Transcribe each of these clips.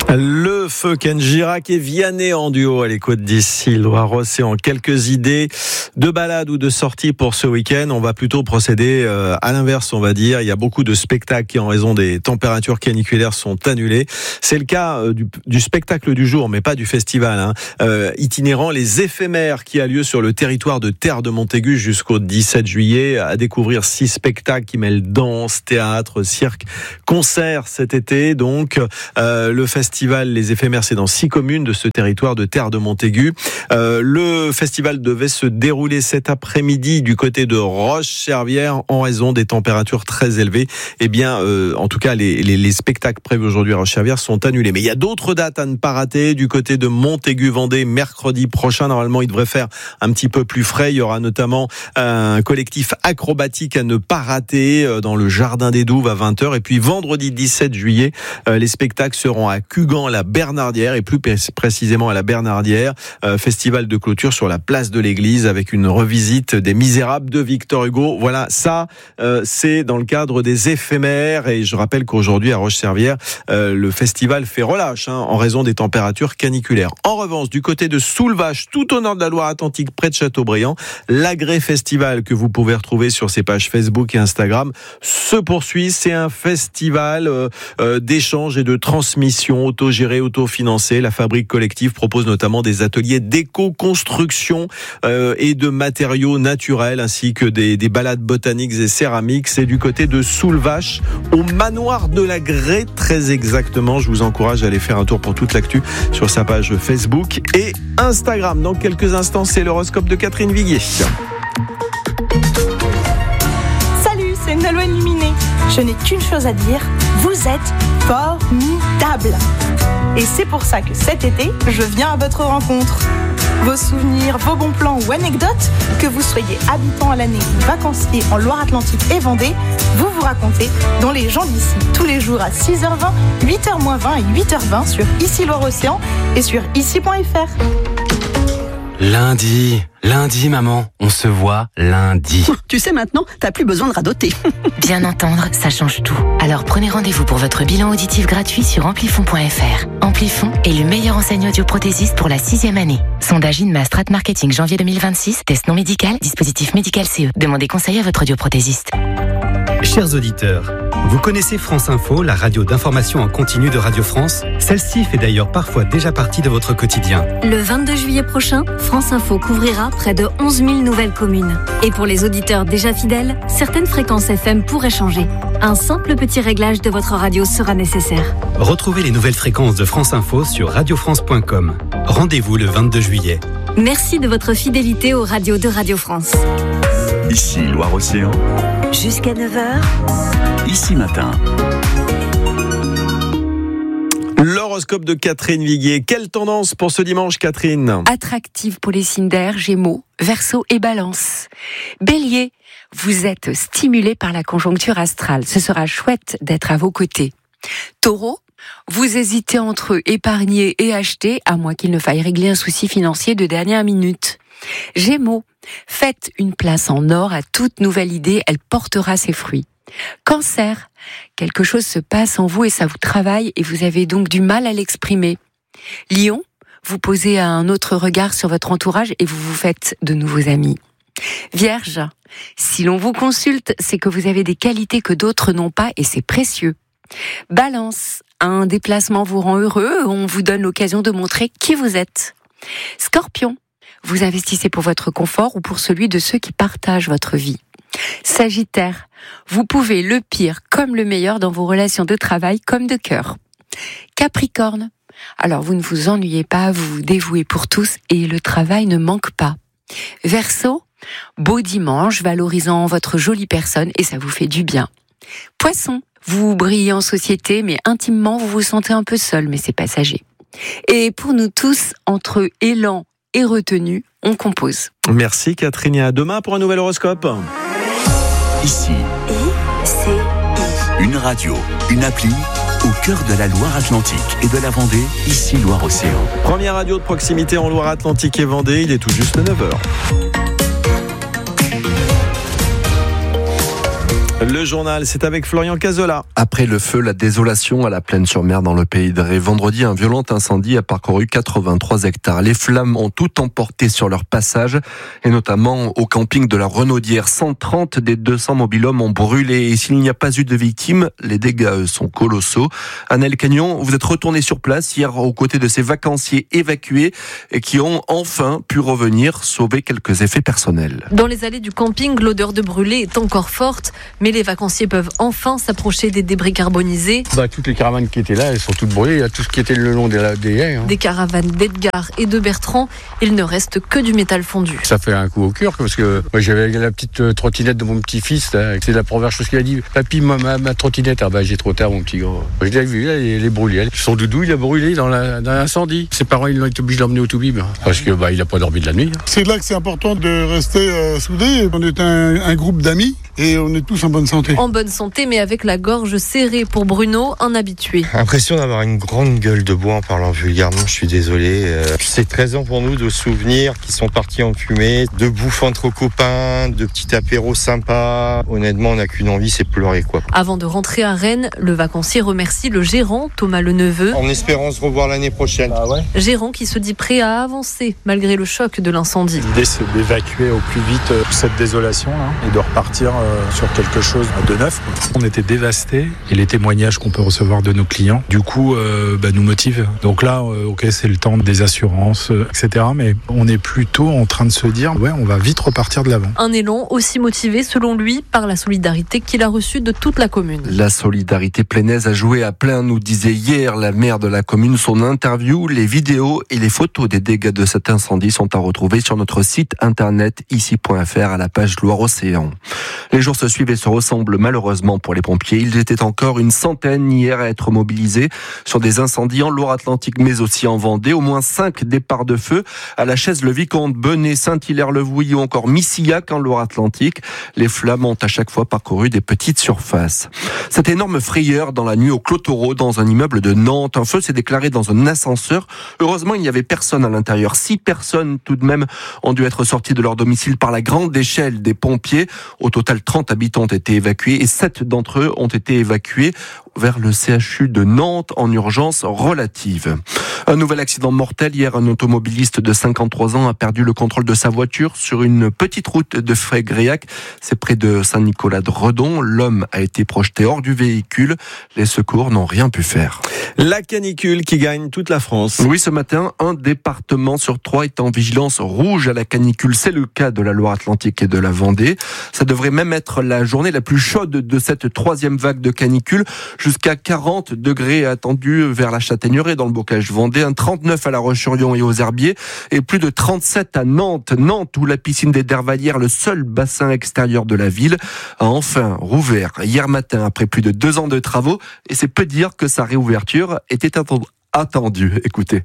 Le feu Ken Girac et Vianney en duo à l'écoute d'ici Loire-Océan. Quelques idées de balade ou de sortie pour ce week-end. On va plutôt procéder à l'inverse, on va dire. Il y a beaucoup de spectacles qui, en raison des températures caniculaires, sont annulés. C'est le cas du spectacle du jour, mais pas du festival. Itinérant, les éphémères qui a lieu sur le territoire de Terre de Montaigu jusqu'au 17 juillet. À découvrir 6 spectacles qui mêlent danse, théâtre, cirque, concert cet été. Donc, le festival Les Éphémères, c'est dans 6 communes de ce territoire de Terre de Montaigu. Le festival devait se dérouler cet après-midi du côté de Roche-Servière en raison des températures très élevées. Eh bien, en tout cas, les spectacles prévus aujourd'hui à Roche-Servière sont annulés. Mais il y a d'autres dates à ne pas rater du côté de Montaigu-Vendée mercredi prochain. Normalement, il devrait faire un petit peu plus frais. Il y aura notamment un collectif acrobatique à ne pas rater dans le Jardin des Douves à 20h. Et puis vendredi 17 juillet, les spectacles seront à la Bernardière et plus précisément à la Bernardière, festival de clôture sur la place de l'église avec une revisite des Misérables de Victor Hugo. Voilà, ça c'est dans le cadre des éphémères et je rappelle qu'aujourd'hui à Roche-Servière, le festival fait relâche en raison des températures caniculaires. En revanche, du côté de Soulvache, tout au nord de la Loire-Atlantique, près de Châteaubriand, l'Agré Festival que vous pouvez retrouver sur ses pages Facebook et Instagram se poursuit. C'est un festival d'échange et de transmission autogéré, autofinancé. La fabrique collective propose notamment des ateliers d'éco-construction et de matériaux naturels ainsi que des balades botaniques et céramiques. C'est du côté de Soulvache, au manoir de l'Agré, très exactement. Je vous encourage à aller faire un tour pour toute l'actu sur sa page Facebook et Instagram. Dans quelques instants, c'est l'horoscope de Catherine Viguier. Salut, c'est Nolwenn Luminet. Je n'ai qu'une chose à dire, vous êtes formidables. Et c'est pour ça que cet été, je viens à votre rencontre. Vos souvenirs, vos bons plans ou anecdotes, que vous soyez habitant à l'année ou vacancier en Loire-Atlantique et Vendée, vous racontez dans Les gens d'ici, tous les jours à 6h20, 8h-20 et 8h20 sur Ici Loire-Océan et sur ici.fr. Lundi, maman, on se voit lundi. Tu sais maintenant, t'as plus besoin de radoter. Bien entendre, ça change tout. Alors prenez rendez-vous pour votre bilan auditif gratuit sur amplifon.fr. Amplifon est le meilleur enseigne audioprothésiste pour la 6e année. Sondage INMA Strat Marketing janvier 2026, test non médical, dispositif médical CE. Demandez conseil à votre audioprothésiste. Chers auditeurs, vous connaissez France Info, la radio d'information en continu de Radio France? Celle-ci fait d'ailleurs parfois déjà partie de votre quotidien. Le 22 juillet prochain, France Info couvrira près de 11 000 nouvelles communes. Et pour les auditeurs déjà fidèles, certaines fréquences FM pourraient changer. Un simple petit réglage de votre radio sera nécessaire. Retrouvez les nouvelles fréquences de France Info sur radiofrance.com. Rendez-vous le 22 juillet. Merci de votre fidélité aux radios de Radio France. Ici Loire-Océan. Jusqu'à 9h. Ici matin. L'horoscope de Catherine Viguier. Quelle tendance pour ce dimanche, Catherine? Attractive pour les signes d'air, Gémeaux, Verseau et Balance. Bélier, vous êtes stimulé par la conjoncture astrale. Ce sera chouette d'être à vos côtés. Taureau, vous hésitez entre épargner et acheter, à moins qu'il ne faille régler un souci financier de dernière minute. Gémeaux, faites une place en or à toute nouvelle idée, elle portera ses fruits. Cancer, quelque chose se passe en vous et ça vous travaille et vous avez donc du mal à l'exprimer. Lion, vous posez un autre regard sur votre entourage et vous vous faites de nouveaux amis. Vierge, si l'on vous consulte, c'est que vous avez des qualités que d'autres n'ont pas et c'est précieux. Balance, un déplacement vous rend heureux, on vous donne l'occasion de montrer qui vous êtes. Scorpion, vous investissez pour votre confort ou pour celui de ceux qui partagent votre vie. Sagittaire, vous pouvez le pire comme le meilleur dans vos relations de travail comme de cœur. Capricorne, alors vous ne vous ennuyez pas, vous vous dévouez pour tous et le travail ne manque pas. Verseau, beau dimanche valorisant votre jolie personne et ça vous fait du bien. Poisson, vous brillez en société mais intimement vous vous sentez un peu seul mais c'est passager. Et pour nous tous, entre élan et retenue, on compose. Merci Catherine et à demain pour un nouvel horoscope. Ici, une radio, une appli au cœur de la Loire-Atlantique et de la Vendée, ici Loire-Océan. Première radio de proximité en Loire-Atlantique et Vendée, il est tout juste 9h. Le journal, c'est avec Florian Cazola. Après le feu, la désolation à la Plaine-sur-Mer dans le Pays de Ré. Vendredi, un violent incendie a parcouru 83 hectares. Les flammes ont tout emporté sur leur passage, et notamment au camping de la Renaudière. 130 des 200 mobil-hommes ont brûlé, et s'il n'y a pas eu de victimes, les dégâts sont colossaux. Annelle Cagnon, vous êtes retournée sur place hier aux côtés de ces vacanciers évacués et qui ont enfin pu revenir sauver quelques effets personnels. Dans les allées du camping, l'odeur de brûlé est encore forte, mais les vacanciers peuvent enfin s'approcher des débris carbonisés. Toutes les caravanes qui étaient là, elles sont toutes brûlées. Il y a tout ce qui était le long des haies. Des caravanes d'Edgar et de Bertrand, il ne reste que du métal fondu. Ça fait un coup au cœur parce que moi, j'avais la petite trottinette de mon petit-fils. Là, c'est la première chose qu'il a dit. Papy, ma trottinette. J'ai trop tard, mon petit gars. Je l'ai vu, là, elle est brûlée. Son doudou, il a brûlé dans l'incendie. Ses parents, ils ont été obligés de l'emmener au Toubib parce que il n'a pas dormi de la nuit. C'est là que c'est important de rester soudés. On est un groupe d'amis et on est tous en bonne santé. En bonne santé, mais avec la gorge serrée pour Bruno, un habitué. Impression d'avoir une grande gueule de bois en parlant vulgairement, je suis désolé. C'est 13 ans pour nous de souvenirs qui sont partis en fumée, de bouffe entre copains, de petits apéros sympas. Honnêtement, on n'a qu'une envie, c'est pleurer quoi. Avant de rentrer à Rennes, le vacancier remercie le gérant, Thomas Leneveu. En espérant se revoir l'année prochaine. Gérant qui se dit prêt à avancer malgré le choc de l'incendie. L'idée, c'est d'évacuer au plus vite cette désolation et de repartir sur quelque chose de neuf. On était dévastés et les témoignages qu'on peut recevoir de nos clients, du coup, nous motivent. Donc là, c'est le temps des assurances, etc. Mais on est plutôt en train de se dire, on va vite repartir de l'avant. Un élan aussi motivé, selon lui, par la solidarité qu'il a reçue de toute la commune. La solidarité plénaise a joué à plein, nous disait hier la maire de la commune. Son interview, les vidéos et les photos des dégâts de cet incendie sont à retrouver sur notre site internet ici.fr à la page Loire-Océan. Les jours se suivent et se ressemblent malheureusement pour les pompiers. Ils étaient encore une centaine hier à être mobilisés sur des incendies en Loire-Atlantique mais aussi en Vendée. Au moins 5 départs de feu à la Chaise-le-Vicomte, Benay, Saint-Hilaire-le-Vouilly ou encore Missillac en Loire-Atlantique. Les flammes ont à chaque fois parcouru des petites surfaces. Cette énorme frayeur dans la nuit au Clos-Taureau dans un immeuble de Nantes. Un feu s'est déclaré dans un ascenseur. Heureusement, il n'y avait personne à l'intérieur. 6 personnes tout de même ont dû être sorties de leur domicile par la grande échelle des pompiers. Au total, 30 habitants ont été évacués et 7 d'entre eux ont été évacués vers le CHU de Nantes en urgence relative. Un nouvel accident mortel. Hier, un automobiliste de 53 ans a perdu le contrôle de sa voiture sur une petite route de Frégréac. C'est près de Saint-Nicolas-de-Redon. L'homme a été projeté hors du véhicule. Les secours n'ont rien pu faire. La canicule qui gagne toute la France. Oui, ce matin, un département sur 3 est en vigilance rouge à la canicule. C'est le cas de la Loire-Atlantique et de la Vendée. Ça devrait même être la journée la plus chaude de cette 3e vague de canicule. Jusqu'à 40 degrés attendus vers la Châtaigneraie dans le bocage vendéen, 39 à La Roche-sur-Yon et aux Herbiers et plus de 37 à Nantes. Nantes où la piscine des Dervalières, le seul bassin extérieur de la ville, a enfin rouvert hier matin après plus de 2 ans de travaux et c'est peu dire que sa réouverture était attendue. Écoutez.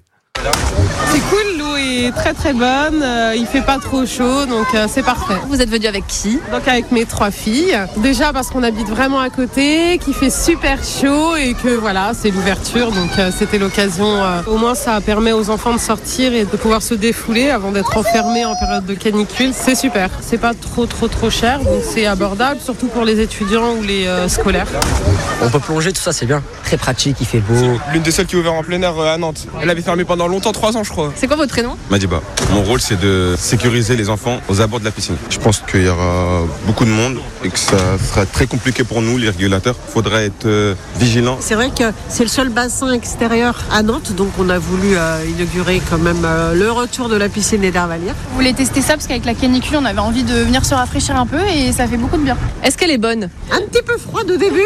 C'est cool, l'eau est très très bonne, il fait pas trop chaud, donc c'est parfait. Vous êtes venu avec qui? Donc avec mes 3 filles. Déjà parce qu'on habite vraiment à côté, qu'il fait super chaud et que voilà, c'est l'ouverture, donc c'était l'occasion. Au moins ça permet aux enfants de sortir et de pouvoir se défouler avant d'être enfermés en période de canicule. C'est super, c'est pas trop cher, donc c'est abordable, surtout pour les étudiants ou les scolaires. On peut plonger, tout ça c'est bien, très pratique, il fait beau. C'est l'une des seules qui est ouverte en plein air à Nantes. Elle avait fermé pendant longtemps, 3 ans je crois. C'est quoi votre prénom? Madiba. Mon rôle c'est de sécuriser les enfants aux abords de la piscine. Je pense qu'il y aura beaucoup de monde et que ça sera très compliqué pour nous, les régulateurs. Il faudra être vigilants. C'est vrai que c'est le seul bassin extérieur à Nantes, donc on a voulu inaugurer quand même le retour de la piscine des Dervalières. On voulait tester ça parce qu'avec la canicule, on avait envie de venir se rafraîchir un peu et ça fait beaucoup de bien. Est-ce qu'elle est bonne? Un petit peu froide au début,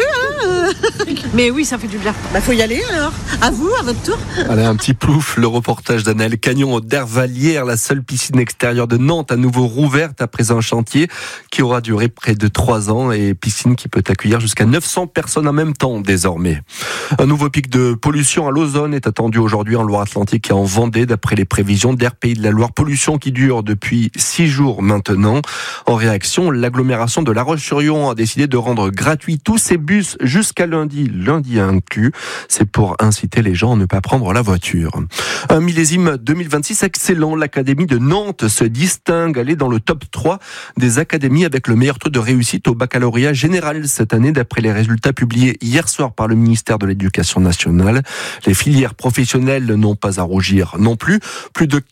mais oui, ça fait du bien. Faut y aller alors. À vous, à votre tour. Allez, un petit plouf, le reportage d'Annelle Cagnon aux Dervalières, la seule piscine extérieure de Nantes à nouveau rouverte après un chantier qui aura duré près de 3 ans et piscine qui peut accueillir jusqu'à 900 personnes en même temps désormais. Un nouveau pic de pollution à l'ozone est attendu aujourd'hui en Loire-Atlantique et en Vendée d'après les prévisions d'Air Pays de la Loire. Pollution qui dure depuis 6 jours maintenant. En réaction, l'agglomération de La Roche-sur-Yon a décidé de rendre gratuit tous ses bus jusqu'à lundi inclus. C'est pour inciter les gens à ne pas prendre la voiture. Un millésime 2026 accueilli excellent. L'Académie de Nantes se distingue. Elle est dans le top 3 des académies avec le meilleur taux de réussite au baccalauréat général cette année, d'après les résultats publiés hier soir par le ministère de l'Éducation nationale. Les filières professionnelles n'ont pas à rougir non plus. Plus de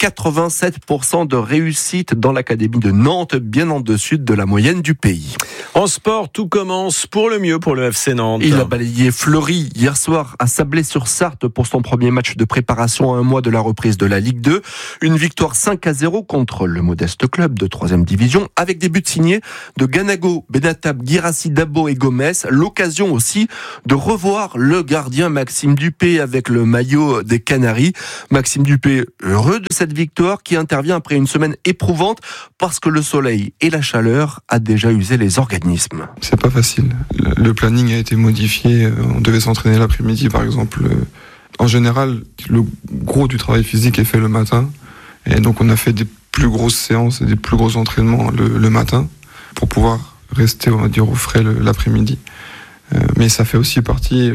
87% de réussite dans l'Académie de Nantes, bien en dessus de la moyenne du pays. En sport, tout commence pour le mieux pour le FC Nantes. Il a balayé Fleury hier soir à Sablé-sur-Sarthe pour son premier match de préparation à un mois de la reprise de la Ligue 2. Une victoire 5-0 contre le modeste club de 3e division, avec des buts signés de Ganago, Benatab, Guirassi, Dabo et Gomez. L'occasion aussi de revoir le gardien Maxime Dupé avec le maillot des Canaries. Maxime Dupé, heureux de cette victoire qui intervient après une semaine éprouvante parce que le soleil et la chaleur a déjà usé les organismes. C'est pas facile. Le planning a été modifié. On devait s'entraîner l'après-midi, par exemple. En général, le gros du travail physique est fait le matin. Et donc, on a fait des plus grosses séances et des plus gros entraînements le matin pour pouvoir rester, on va dire, au frais l'après-midi. Mais ça fait aussi partie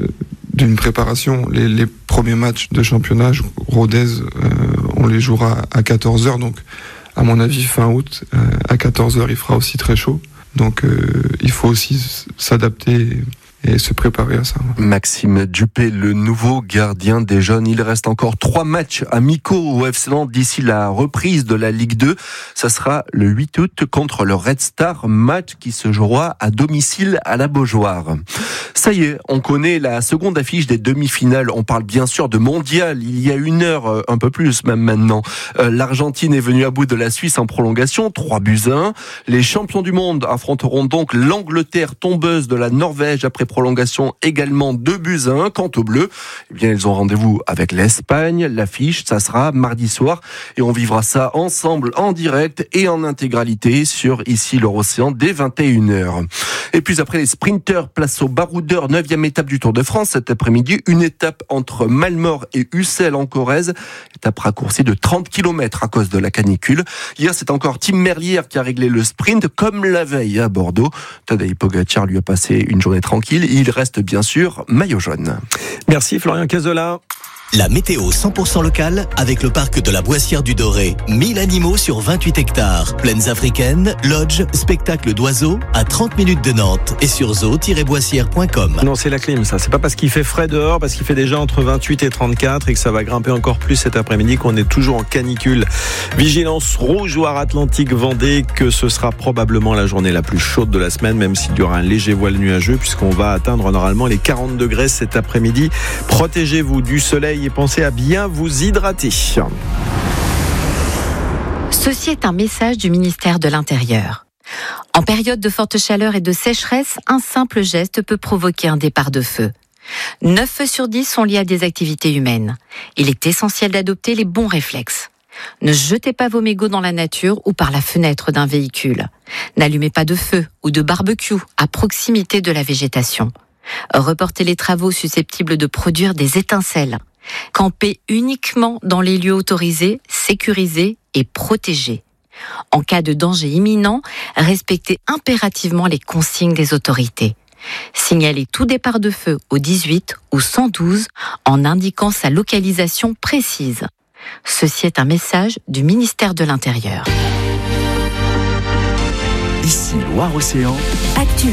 d'une préparation. Les premiers matchs de championnat, Rodez, on les jouera à 14h. Donc, à mon avis, fin août, à 14h, il fera aussi très chaud. Donc, il faut aussi s'adapter et se préparer à ça. Maxime Dupé, le nouveau gardien des jeunes. Il reste encore 3 matchs amicaux au FC Nantes d'ici la reprise de la Ligue 2. Ça sera le 8 août contre le Red Star, match qui se jouera à domicile à la Beaujoire. Ça y est, on connaît la seconde affiche des demi-finales. On parle bien sûr de mondial. Il y a 1 heure, un peu plus même maintenant. L'Argentine est venue à bout de la Suisse en prolongation, 3-1. Les champions du monde affronteront donc l'Angleterre, tombeuse de la Norvège après prolongation, également 2-1. Quant aux Bleus, eh bien, ils ont rendez-vous avec l'Espagne. L'affiche, ça sera mardi soir et on vivra ça ensemble en direct et en intégralité sur Ici l'Océan dès 21h. Et puis après les sprinters, place au baroudeur, 9e étape du Tour de France cet après-midi. Une étape entre Malmort et Ussel en Corrèze. Étape raccourcie de 30 km à cause de la canicule. Hier, c'est encore Tim Merlier qui a réglé le sprint comme la veille à Bordeaux. Tadej Pogacar lui a passé une journée tranquille. Il reste bien sûr maillot jaune. Merci Florian Cazola. La météo 100% locale avec le parc de la Boissière du Doré. 1000 animaux sur 28 hectares. Plaines africaines, lodge, spectacle d'oiseaux à 30 minutes de Nantes et sur zoo-boissière.com. Non, c'est la clim ça. C'est pas parce qu'il fait frais dehors, parce qu'il fait déjà entre 28 et 34 et que ça va grimper encore plus cet après-midi qu'on est toujours en canicule. Vigilance rouge Loire-Atlantique Vendée, que ce sera probablement la journée la plus chaude de la semaine, même s'il y aura un léger voile nuageux puisqu'on va atteindre normalement les 40 degrés cet après-midi. Protégez-vous du soleil et pensez à bien vous hydrater. Ceci est un message du ministère de l'Intérieur. En période de forte chaleur et de sécheresse, un simple geste peut provoquer un départ de feu. 9 feux sur 10 sont liés à des activités humaines. Il est essentiel d'adopter les bons réflexes. Ne jetez pas vos mégots dans la nature ou par la fenêtre d'un véhicule. N'allumez pas de feu ou de barbecue à proximité de la végétation. Reportez les travaux susceptibles de produire des étincelles. Campez uniquement dans les lieux autorisés, sécurisés et protégés. En cas de danger imminent, respectez impérativement les consignes des autorités. Signalez tout départ de feu au 18 ou 112 en indiquant sa localisation précise. Ceci est un message du ministère de l'Intérieur. Ici Loire-Océan. Actu